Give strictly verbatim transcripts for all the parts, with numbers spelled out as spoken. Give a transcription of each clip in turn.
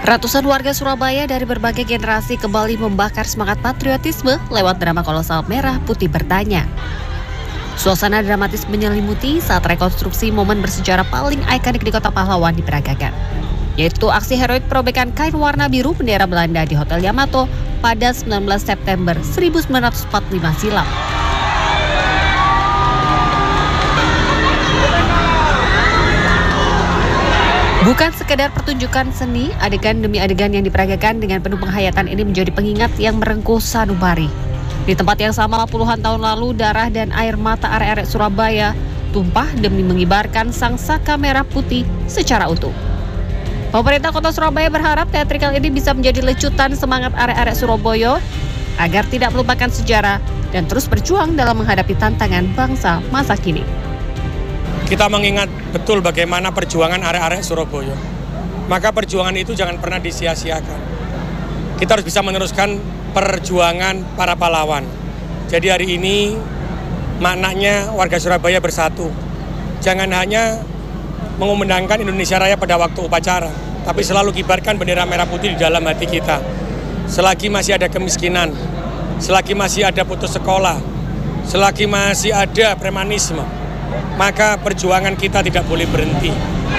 Ratusan warga Surabaya dari berbagai generasi kembali membakar semangat patriotisme lewat drama kolosal Merah Putih Bertanya. Suasana dramatis menyelimuti saat rekonstruksi momen bersejarah paling ikonik di Kota Pahlawan diperagakan, yaitu aksi heroik perobekan kain warna biru bendera Belanda di Hotel Yamato pada sembilan belas September seribu sembilan ratus empat puluh lima silam. Bukan sekedar pertunjukan seni, adegan demi adegan yang diperagakan dengan penuh penghayatan ini menjadi pengingat yang merengkuh sanubari. Di tempat yang sama puluhan tahun lalu, darah dan air mata arek-arek Surabaya tumpah demi mengibarkan sang saka merah putih secara utuh. Pemerintah Kota Surabaya berharap teatrikal ini bisa menjadi lecutan semangat arek-arek Surabaya agar tidak melupakan sejarah dan terus berjuang dalam menghadapi tantangan bangsa masa kini. Kita mengingat betul bagaimana perjuangan arek-arek Surabaya. Maka perjuangan itu jangan pernah disia-siakan. Kita harus bisa meneruskan perjuangan para pahlawan. Jadi hari ini maknanya warga Surabaya bersatu. Jangan hanya mengumandangkan Indonesia Raya pada waktu upacara, tapi selalu kibarkan bendera merah putih di dalam hati kita. Selagi masih ada kemiskinan, selagi masih ada putus sekolah, selagi masih ada premanisme, maka perjuangan kita tidak boleh berhenti.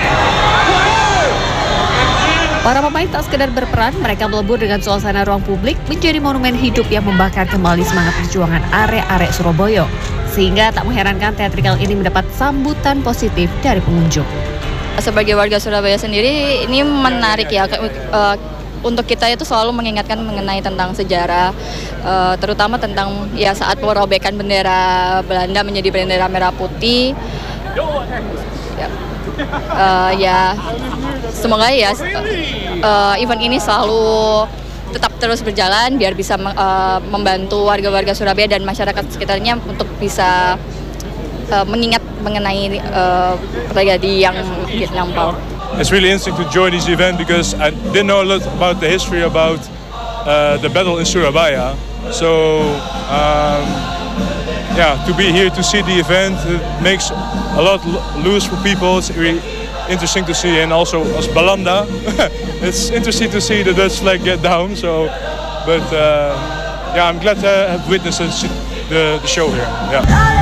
Para pemain tak sekedar berperan, mereka melebur dengan suasana ruang publik menjadi monumen hidup yang membakar kembali semangat perjuangan arek-arek Surabaya. Sehingga tak mengherankan teatrikal ini mendapat sambutan positif dari pengunjung. Sebagai warga Surabaya sendiri, ini menarik ya. Uh, Untuk kita itu selalu mengingatkan mengenai tentang sejarah, uh, terutama tentang ya saat perobekan bendera Belanda menjadi bendera merah putih. Ya, uh, ya semoga ya uh, event ini selalu tetap terus berjalan biar bisa uh, membantu warga-warga Surabaya dan masyarakat sekitarnya untuk bisa uh, mengingat mengenai uh, tragedi yang lampau. It's really interesting to join this event because I didn't know a lot about the history about uh, the battle in Surabaya. So, um, yeah, to be here to see the event, it makes a lot loose for people. It's really interesting to see, and also as Belanda, it's interesting to see the Dutch flag get down. So, but uh, yeah, I'm glad to have witnessed the, the show here. Yeah.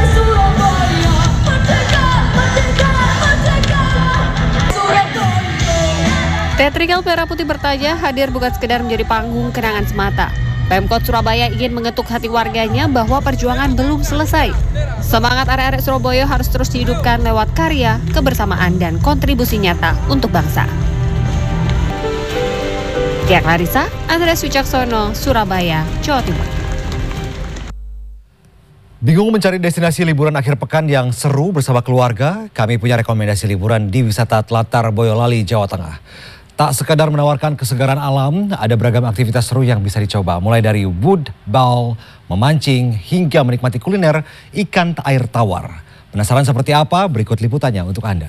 Teatrikal Merah Putih Bertanya hadir bukan sekedar menjadi panggung kenangan semata. Pemkot Surabaya ingin mengetuk hati warganya bahwa perjuangan belum selesai. Semangat arek-arek Surabaya harus terus dihidupkan lewat karya, kebersamaan, dan kontribusi nyata untuk bangsa. Tia Clarissa, Andreas Wicaksono, Surabaya, Jawa Timur. Bingung mencari destinasi liburan akhir pekan yang seru bersama keluarga? Kami punya rekomendasi liburan di wisata Telatar Boyolali, Jawa Tengah. Tak sekadar menawarkan kesegaran alam, ada beragam aktivitas seru yang bisa dicoba. Mulai dari wood ball, memancing, hingga menikmati kuliner ikan air tawar. Penasaran seperti apa? Berikut liputannya untuk Anda.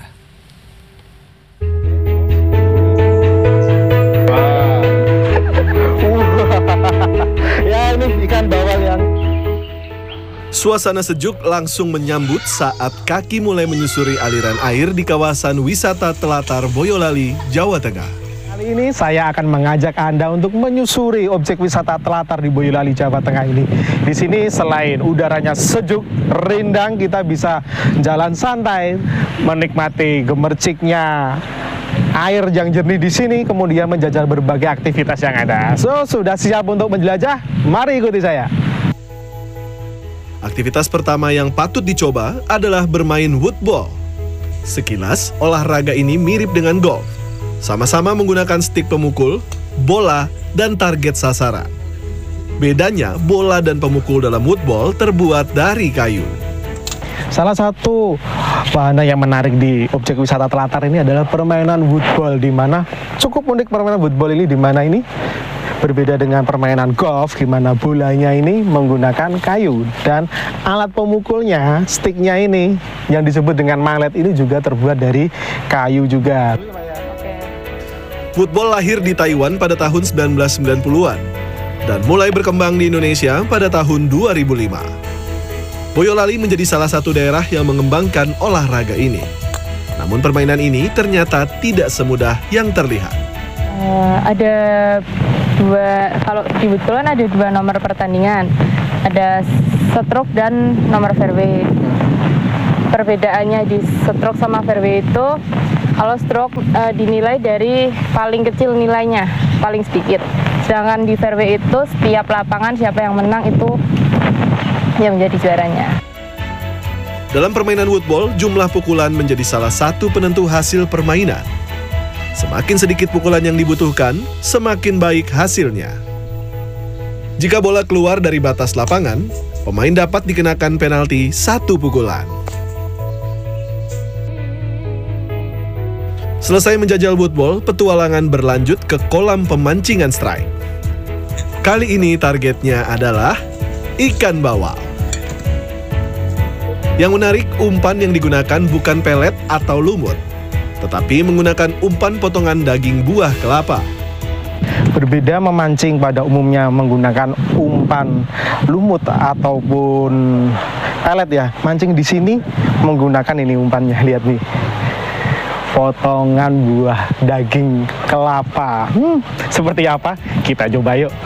Ya, ini ikan bawal yang... Suasana sejuk langsung menyambut saat kaki mulai menyusuri aliran air di kawasan wisata Telatar Boyolali, Jawa Tengah. Kali ini saya akan mengajak Anda untuk menyusuri objek wisata Telatar di Boyolali, Jawa Tengah ini. Di sini selain udaranya sejuk, rindang, kita bisa jalan santai, menikmati gemerciknya air yang jernih di sini, kemudian menjajal berbagai aktivitas yang ada. So, sudah siap untuk menjelajah? Mari ikuti saya. Aktivitas pertama yang patut dicoba adalah bermain woodball. Sekilas, olahraga ini mirip dengan golf. Sama-sama menggunakan stik pemukul, bola, dan target sasaran. Bedanya, bola dan pemukul dalam woodball terbuat dari kayu. Salah satu wahana yang menarik di objek wisata Telatar ini adalah permainan woodball, di mana cukup unik permainan woodball ini, di mana ini berbeda dengan permainan golf, di mana bolanya ini menggunakan kayu dan alat pemukulnya, sticknya ini yang disebut dengan mallet ini juga terbuat dari kayu juga. Woodball lahir di Taiwan pada tahun sembilan belas sembilan puluhan dan mulai berkembang di Indonesia pada tahun dua ribu lima. Boyolali menjadi salah satu daerah yang mengembangkan olahraga ini. Namun permainan ini ternyata tidak semudah yang terlihat. Uh, ada dua, kalau di woodball kan ada dua nomor pertandingan, ada stroke dan nomor fairway. Perbedaannya di stroke sama fairway itu, kalau stroke uh, dinilai dari paling kecil nilainya, paling sedikit. Sedangkan di fairway itu setiap lapangan siapa yang menang itu yang menjadi juaranya. Dalam permainan woodball, jumlah pukulan menjadi salah satu penentu hasil permainan. Semakin sedikit pukulan yang dibutuhkan, semakin baik hasilnya. Jika bola keluar dari batas lapangan, pemain dapat dikenakan penalti satu pukulan. Selesai menjajal woodball, petualangan berlanjut ke kolam pemancingan strike. Kali ini targetnya adalah ikan bawal. Yang menarik, umpan yang digunakan bukan pelet atau lumut, tetapi menggunakan umpan potongan daging buah kelapa. Berbeda memancing pada umumnya menggunakan umpan lumut ataupun pelet ya. Mancing di sini menggunakan ini umpannya, lihat nih. Potongan buah daging kelapa. Hmm, seperti apa? Kita coba yuk.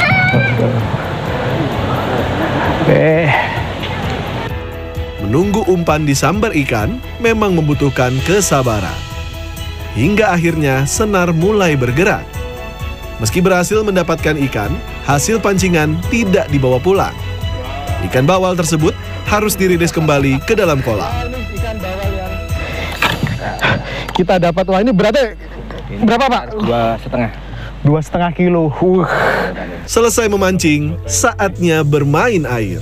Eh. Menunggu umpan disambar ikan memang membutuhkan kesabaran. Hingga akhirnya senar mulai bergerak. Meski berhasil mendapatkan ikan, hasil pancingan tidak dibawa pulang. Ikan bawal tersebut harus dirilis kembali ke dalam kolam. Kita dapat, wah ini beratnya berapa Pak? Dua setengah. Dua setengah kilo. Uh. Selesai memancing, saatnya bermain air.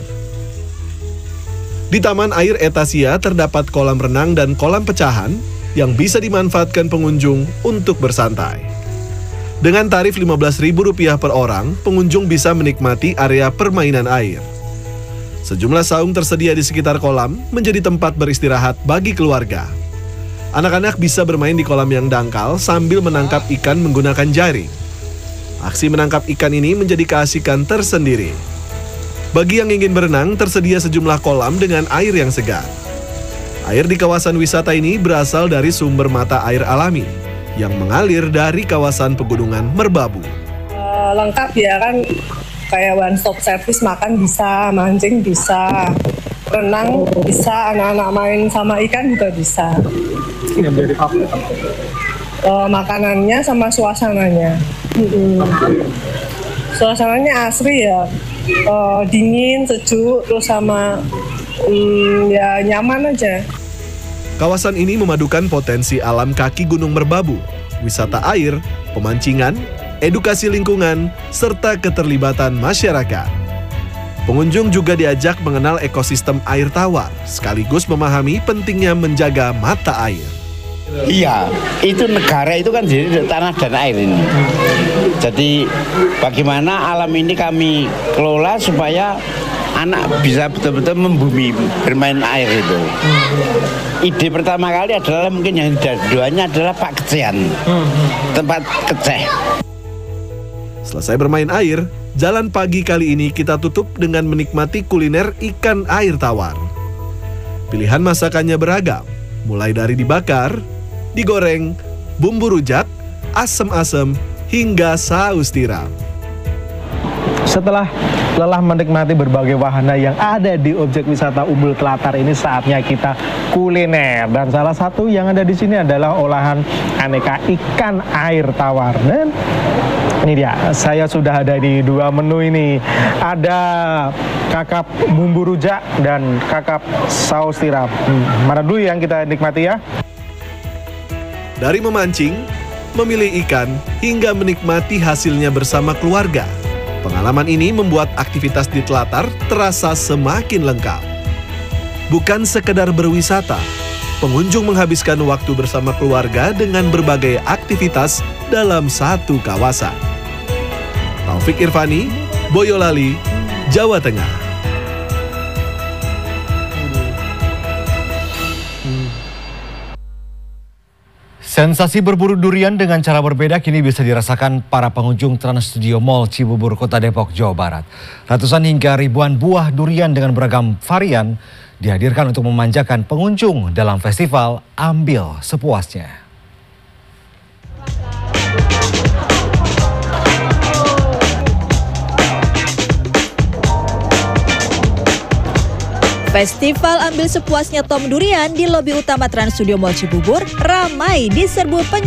Di Taman Air Etasia terdapat kolam renang dan kolam pecahan yang bisa dimanfaatkan pengunjung untuk bersantai. Dengan tarif lima belas ribu rupiah per orang, pengunjung bisa menikmati area permainan air. Sejumlah saung tersedia di sekitar kolam menjadi tempat beristirahat bagi keluarga. Anak-anak bisa bermain di kolam yang dangkal sambil menangkap ikan menggunakan jaring. Aksi menangkap ikan ini menjadi keasikan tersendiri. Bagi yang ingin berenang, tersedia sejumlah kolam dengan air yang segar. Air di kawasan wisata ini berasal dari sumber mata air alami yang mengalir dari kawasan pegunungan Merbabu. Uh, lengkap ya kan, kayak one stop service, makan bisa, mancing bisa, renang bisa, anak-anak main sama ikan juga bisa. Yang menjadi favorit uh, makanannya sama suasananya. Mm-hmm. Suasananya asri ya. Uh, dingin, sejuk, terus sama um, ya nyaman aja. Kawasan ini memadukan potensi alam kaki Gunung Merbabu, wisata air, pemancingan, edukasi lingkungan, serta keterlibatan masyarakat. Pengunjung juga diajak mengenal ekosistem air tawar, sekaligus memahami pentingnya menjaga mata air. Iya, itu negara itu kan jadi tanah dan air ini. Jadi bagaimana alam ini kami kelola supaya anak bisa betul-betul membumi bermain air itu. Ide pertama kali adalah mungkin yang keduanya adalah Pak Kecehan, tempat keceh. Selesai bermain air, jalan pagi kali ini kita tutup dengan menikmati kuliner ikan air tawar. Pilihan masakannya beragam, mulai dari dibakar, digoreng, bumbu rujak, asem-asem, hingga saus tiram. Setelah lelah menikmati berbagai wahana yang ada di objek wisata Umbul Telatar ini, saatnya kita kuliner. Dan salah satu yang ada di sini adalah olahan aneka ikan air tawar. Dan ini dia, saya sudah ada di dua menu ini. Ada kakap bumbu rujak dan kakap saus tiram. Hmm, mana dulu yang kita nikmati ya? Dari memancing, memilih ikan, hingga menikmati hasilnya bersama keluarga. Pengalaman ini membuat aktivitas di Telatar terasa semakin lengkap. Bukan sekedar berwisata, pengunjung menghabiskan waktu bersama keluarga dengan berbagai aktivitas dalam satu kawasan. Taufik Irvani, Boyolali, Jawa Tengah. Sensasi berburu durian dengan cara berbeda kini bisa dirasakan para pengunjung Trans Studio Mall Cibubur, Kota Depok, Jawa Barat. Ratusan hingga ribuan buah durian dengan beragam varian dihadirkan untuk memanjakan pengunjung dalam festival Ambil Sepuasnya. Festival Ambil Sepuasnya Tom Durian di lobi utama Trans Studio Mall Cibubur ramai diserbu pengunjung.